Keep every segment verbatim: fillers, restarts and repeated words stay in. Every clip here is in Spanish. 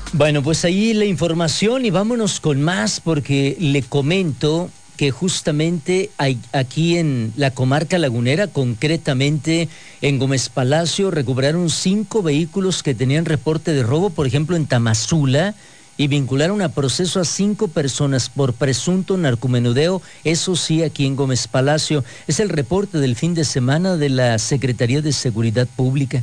Bueno, pues ahí la información y vámonos con más porque le comento que justamente hay, aquí en la comarca lagunera, concretamente en Gómez Palacio, recuperaron cinco vehículos que tenían reporte de robo, por ejemplo en Tamazula, y vincularon a proceso a cinco personas por presunto narcomenudeo, eso sí, aquí en Gómez Palacio. Es el reporte del fin de semana de la Secretaría de Seguridad Pública.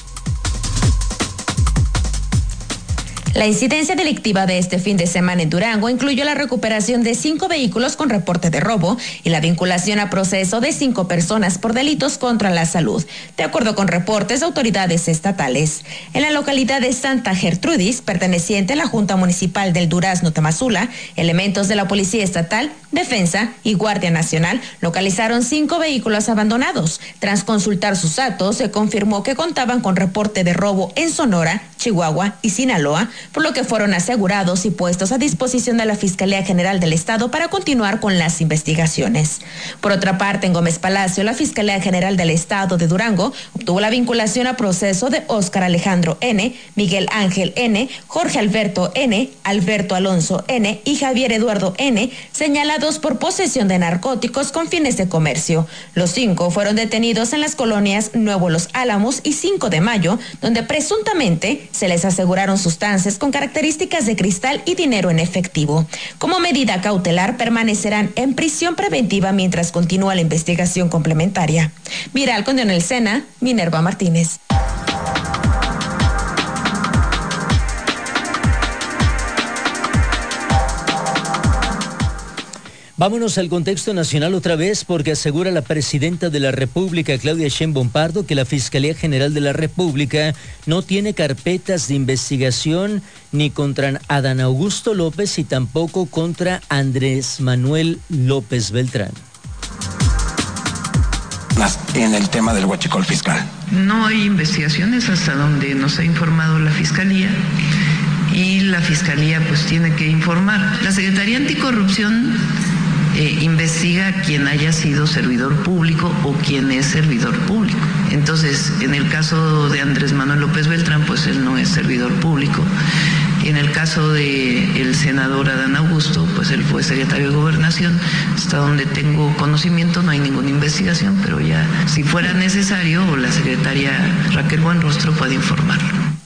La incidencia delictiva de este fin de semana en Durango incluyó la recuperación de cinco vehículos con reporte de robo y la vinculación a proceso de cinco personas por delitos contra la salud, de acuerdo con reportes de autoridades estatales. En la localidad de Santa Gertrudis, perteneciente a la Junta Municipal del Durazno Tamazula, elementos de la Policía Estatal, Defensa y Guardia Nacional localizaron cinco vehículos abandonados. Tras consultar sus datos, se confirmó que contaban con reporte de robo en Sonora, Chihuahua y Sinaloa, por lo que fueron asegurados y puestos a disposición de la Fiscalía General del Estado para continuar con las investigaciones. Por otra parte, en Gómez Palacio, la Fiscalía General del Estado de Durango obtuvo la vinculación a proceso de Óscar Alejandro N., Miguel Ángel N., Jorge Alberto N., Alberto Alonso N. y Javier Eduardo N., señalados por posesión de narcóticos con fines de comercio. Los cinco fueron detenidos en las colonias Nuevo Los Álamos y cinco de Mayo, donde presuntamente se les aseguraron sustancias con características de cristal y dinero en efectivo. Como medida cautelar, permanecerán en prisión preventiva mientras continúa la investigación complementaria. Viral con Dionel Sena, Minerva Martínez. Vámonos al contexto nacional otra vez porque asegura la presidenta de la República, Claudia Sheinbaum Pardo, que la Fiscalía General de la República no tiene carpetas de investigación ni contra Adán Augusto López y tampoco contra Andrés Manuel López Beltrán. En el tema del huachicol fiscal. No hay investigaciones hasta donde nos ha informado la Fiscalía y la Fiscalía pues tiene que informar. La Secretaría Anticorrupción Eh, investiga a quien haya sido servidor público o quien es servidor público. Entonces, en el caso de Andrés Manuel López Beltrán, pues él no es servidor público. Y en el caso de el senador Adán Augusto, pues él fue secretario de Gobernación. Hasta donde tengo conocimiento no hay ninguna investigación, pero ya si fuera necesario, la secretaria Raquel Buenrostro puede informarlo.